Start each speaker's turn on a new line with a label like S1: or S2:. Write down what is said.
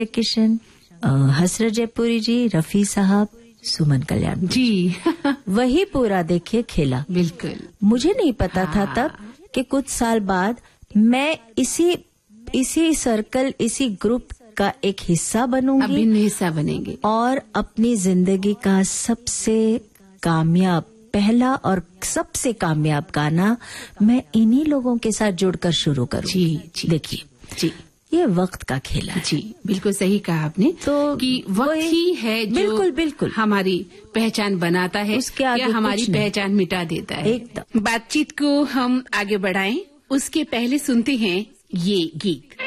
S1: किशन, हसरत जयपुरी जी, रफी साहब, सुमन कल्याण
S2: जी।
S1: वही पूरा देखिए खेला।
S2: बिल्कुल।
S1: मुझे नहीं पता था तब कि कुछ साल बाद मैं इसी सर्कल, इसी ग्रुप का एक हिस्सा बनूंगी,
S2: अभिन्न हिस्सा बनेंगे
S1: और अपनी जिंदगी का सबसे कामयाब, पहला और सबसे कामयाब गाना मैं इन्हीं लोगों के साथ जुड़कर शुरू करूंगी।
S2: जी।
S1: देखिए
S2: जी,
S1: ये वक्त का खेल है।
S2: जी, बिल्कुल सही कहा आपने।
S1: तो
S2: कि वक्त ही है जो
S1: बिल्कुल
S2: हमारी पहचान बनाता है,
S1: उसके आगे
S2: या हमारी
S1: कुछ नहीं।
S2: पहचान मिटा देता है।
S1: एकदम।
S2: बातचीत को हम आगे बढ़ाएं, उसके पहले सुनते हैं ये गीत।